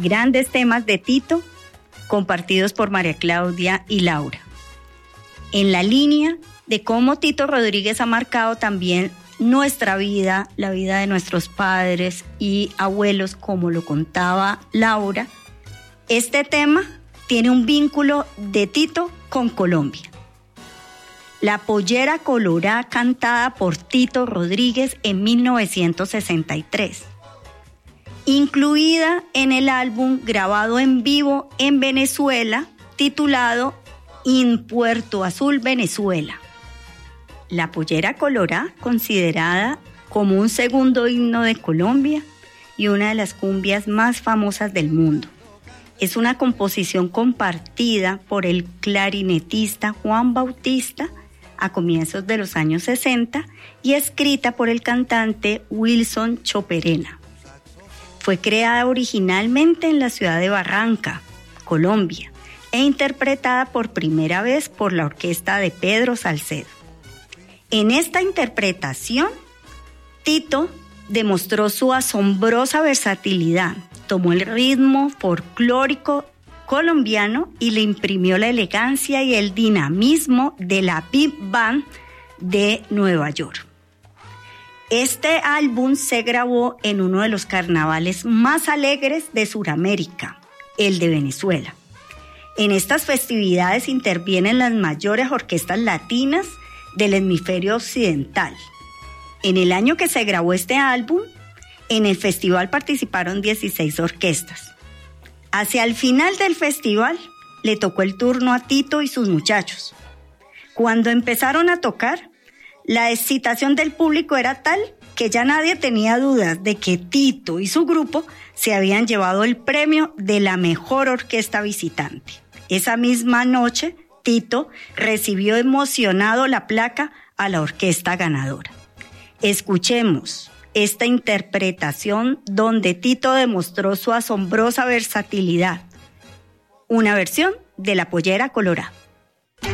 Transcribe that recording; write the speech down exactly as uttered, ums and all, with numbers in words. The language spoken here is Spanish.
grandes temas de Tito compartidos por María Claudia y Laura. En la línea de cómo Tito Rodríguez ha marcado también nuestra vida, la vida de nuestros padres y abuelos, como lo contaba Laura, este tema tiene un vínculo de Tito con Colombia. La Pollera Colorá, cantada por Tito Rodríguez en mil novecientos sesenta y tres. Incluida en el álbum grabado en vivo en Venezuela, titulado In Puerto Azul, Venezuela. La Pollera Colorá, considerada como un segundo himno de Colombia y una de las cumbias más famosas del mundo. Es una composición compartida por el clarinetista Juan Bautista a comienzos de los años sesenta y escrita por el cantante Wilson Choperena. Fue creada originalmente en la ciudad de Barranca, Colombia, e interpretada por primera vez por la orquesta de Pedro Salcedo. En esta interpretación, Tito demostró su asombrosa versatilidad, tomó el ritmo folclórico colombiano y le imprimió la elegancia y el dinamismo de la Big Band de Nueva York. Este álbum se grabó en uno de los carnavales más alegres de Sudamérica, el de Venezuela. En estas festividades intervienen las mayores orquestas latinas del hemisferio occidental. En el año que se grabó este álbum, en el festival participaron dieciséis orquestas. Hacia el final del festival, le tocó el turno a Tito y sus muchachos. Cuando empezaron a tocar, la excitación del público era tal que ya nadie tenía dudas de que Tito y su grupo se habían llevado el premio de la mejor orquesta visitante. Esa misma noche, Tito recibió emocionado la placa a la orquesta ganadora. Escuchemos esta interpretación donde Tito demostró su asombrosa versatilidad. Una versión de La Pollera Colorá.